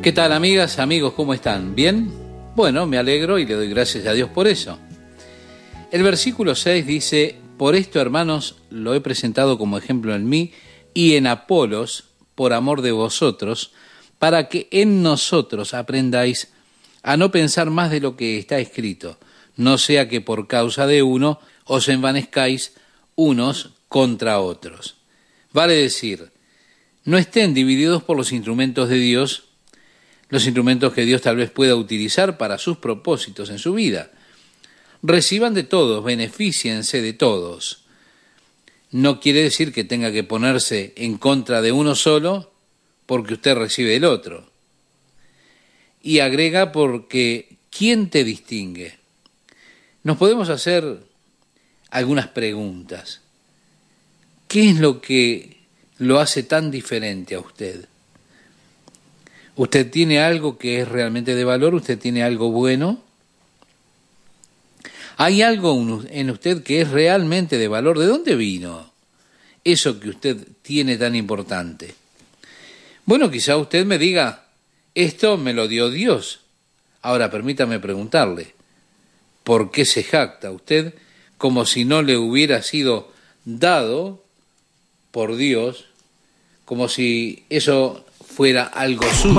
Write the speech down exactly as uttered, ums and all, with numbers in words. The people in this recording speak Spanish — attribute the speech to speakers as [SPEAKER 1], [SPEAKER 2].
[SPEAKER 1] ¿Qué tal, amigas, amigos? ¿Cómo están? ¿Bien? Bueno, me alegro y le doy gracias a Dios por eso. El versículo seis dice: por esto, hermanos, lo he presentado como ejemplo en mí y en Apolos, por amor de vosotros, para que en nosotros aprendáis a no pensar más de lo que está escrito, no sea que por causa de uno os envanezcáis unos contra otros. Vale decir, no estén divididos por los instrumentos de Dios, los instrumentos que Dios tal vez pueda utilizar para sus propósitos en su vida. Reciban de todos, beneficiense de todos. No quiere decir que tenga que ponerse en contra de uno solo porque usted recibe del otro. Y agrega, porque ¿quién te distingue? Nos podemos hacer algunas preguntas. ¿Qué es lo que lo hace tan diferente a usted? ¿Usted tiene algo que es realmente de valor? ¿Usted tiene algo bueno? ¿Hay algo en usted que es realmente de valor? ¿De dónde vino eso que usted tiene tan importante? Bueno, quizá usted me diga, esto me lo dio Dios. Ahora, permítame preguntarle, ¿por qué se jacta usted como si no le hubiera sido dado por Dios, como si eso fuera algo suyo?